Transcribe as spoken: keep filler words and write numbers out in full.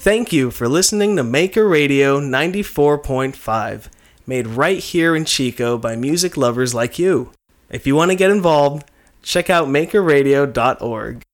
Thank you for listening to Maker Radio ninety-four point five, made right here in Chico by music lovers like you. If you want to get involved, check out maker radio dot org.